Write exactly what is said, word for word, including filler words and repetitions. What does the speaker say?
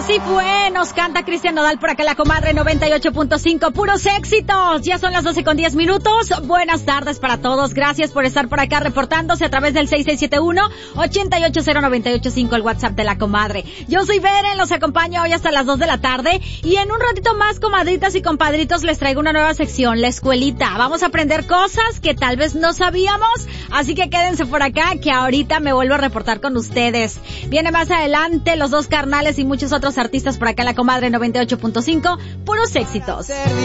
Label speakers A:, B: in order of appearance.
A: Así fue, nos canta Cristian Nodal por acá la comadre noventa y ocho punto cinco, puros éxitos. Ya son las doce con diez minutos. Buenas tardes para todos. Gracias por estar por acá reportándose a través del seis seis siete uno, ocho ocho cero, nueve ocho cinco, el WhatsApp de la comadre. Yo soy Beren, los acompaño hoy hasta las dos de la tarde y en un ratito más, comadritas y compadritos, les traigo una nueva sección, la escuelita. Vamos a aprender cosas que tal vez no sabíamos, así que quédense por acá que ahorita me vuelvo a reportar con ustedes. Viene más adelante los dos carnales y muchos otros artistas por acá la comadre noventa y ocho punto cinco, puros éxitos.